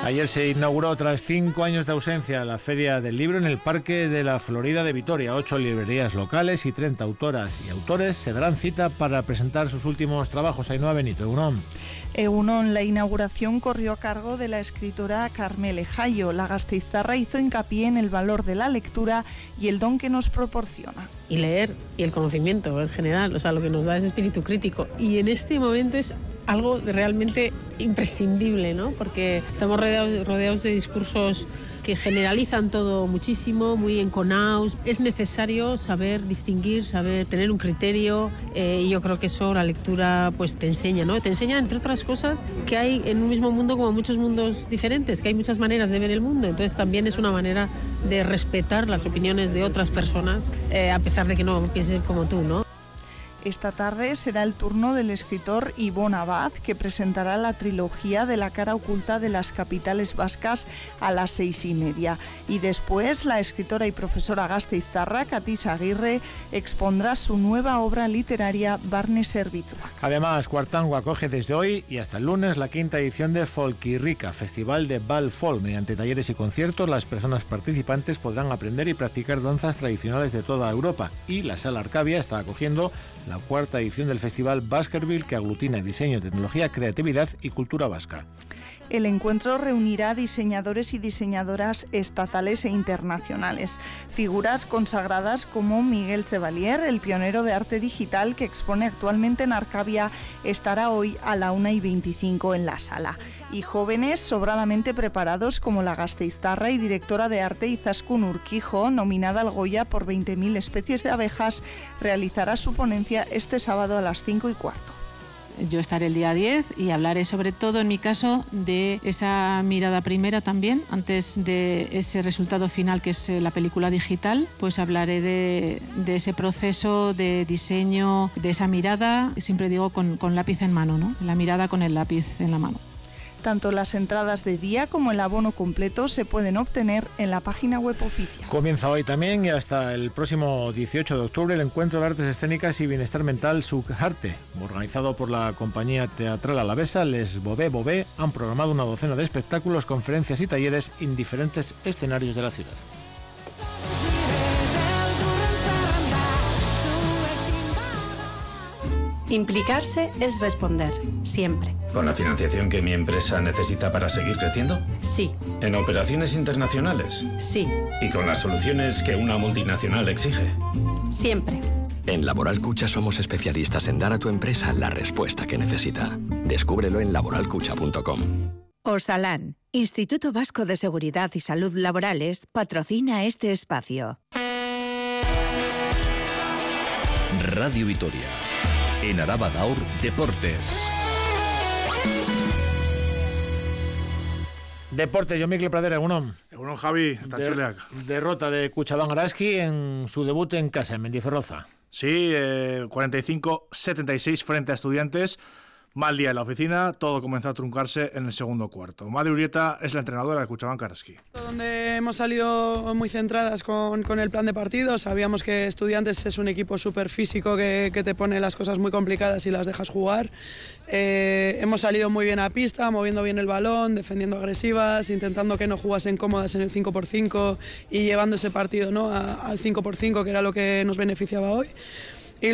Ayer se inauguró, tras 5 años de ausencia, la Feria del Libro en el Parque de la Florida de Vitoria. 8 librerías locales y 30 autoras y autores se darán cita para presentar sus últimos trabajos. Ainhoa Benito, Egunon. Egunon, la inauguración corrió a cargo de la escritora Carmele Jaio. La gasteiztarra hizo hincapié en el valor de la lectura y el don que nos proporciona. Y leer, y el conocimiento en general, o sea, lo que nos da es espíritu crítico. Y en este momento es algo realmente imprescindible, ¿no? Porque estamos rodeados de discursos que generalizan todo muchísimo, muy enconados. Es necesario saber distinguir, saber tener un criterio, y yo creo que eso la lectura pues te enseña, ¿no? Te enseña, entre otras cosas, que hay en un mismo mundo como muchos mundos diferentes, que hay muchas maneras de ver el mundo. Entonces también es una manera de respetar las opiniones de otras personas, a pesar de que no piensen como tú, ¿no? Esta tarde será el turno del escritor Ibon Abad, que presentará la trilogía de la cara oculta de las capitales vascas a las 6:30. Y después la escritora y profesora gasteiztarra Katisa Aguirre expondrá su nueva obra literaria Barne Zerbitzuak. Además, Cuartango acoge desde hoy y hasta el lunes la 5ª edición de Folkirrika, Festival de Val Folk. Mediante talleres y conciertos, las personas participantes podrán aprender y practicar danzas tradicionales de toda Europa. Y la Sala Arcavia está acogiendo la 4ª edición del Festival Baskerville, que aglutina diseño, tecnología, creatividad y cultura vasca. El encuentro reunirá diseñadores y diseñadoras estatales e internacionales. Figuras consagradas como Miguel Chevalier, el pionero de arte digital que expone actualmente en Arcavia, estará hoy a la 1:25 en la sala. Y jóvenes sobradamente preparados como la gasteiztarra y directora de arte Izaskun Urquijo, nominada al Goya por 20.000 especies de abejas, realizará su ponencia este sábado a las 5:15. Yo estaré el día 10 y hablaré sobre todo, en mi caso, de esa mirada primera también, antes de ese resultado final que es la película digital. Pues hablaré de ese proceso de diseño, de esa mirada, siempre digo con lápiz en mano, ¿no? La mirada con el lápiz en la mano. Tanto las entradas de día como el abono completo se pueden obtener en la página web oficial. Comienza hoy también y hasta el próximo 18 de octubre el Encuentro de Artes Escénicas y Bienestar Mental Subarte, organizado por la compañía teatral alavesa Les Bové. Han programado una docena de espectáculos, conferencias y talleres en diferentes escenarios de la ciudad. Implicarse es responder, siempre. ¿Con la financiación que mi empresa necesita para seguir creciendo? Sí. ¿En operaciones internacionales? Sí. ¿Y con las soluciones que una multinacional exige? Siempre. En Laboral Cucha somos especialistas en dar a tu empresa la respuesta que necesita. Descúbrelo en laboralcucha.com. Osalan, Instituto Vasco de Seguridad y Salud Laborales, patrocina este espacio. Radio Vitoria. En Araba Gaur, Deportes. Deporte, yo Mikel Pradera, Egunon. Egunon, Javi, derrota de Cuchabán Araski en su debut en casa, en Mendizorroza. Sí, 45-76 frente a Estudiantes. Mal día en la oficina, todo comenzó a truncarse en el segundo cuarto. Made Urieta es la entrenadora de Cuchabán Araski. Donde hemos salido muy centradas con el plan de partido. Sabíamos que Estudiantes es un equipo súper físico que te pone las cosas muy complicadas y las dejas jugar. Hemos salido muy bien a pista, moviendo bien el balón, defendiendo agresivas, intentando que no jugasen cómodas en el 5x5 y llevando ese partido, ¿no?, al 5x5, que era lo que nos beneficiaba hoy.